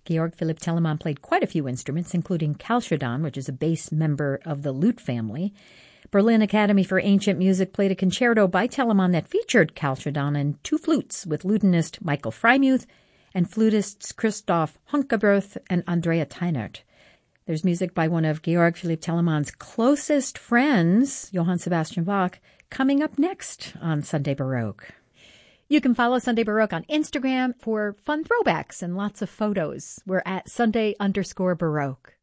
Georg Philipp Telemann played quite a few instruments, including Kalchodon, which is a bass member of the lute family. Berlin Academy for Ancient Music played a concerto by Telemann that featured Kalchodon and two flutes with lutenist Michael Freimuth and flutists Christoph Hunkeberth and Andrea Teinert. There's music by one of Georg Philipp Telemann's closest friends, Johann Sebastian Bach, coming up next on Sunday Baroque. You can follow Sunday Baroque on Instagram for fun throwbacks and lots of photos. We're at Sunday_Baroque.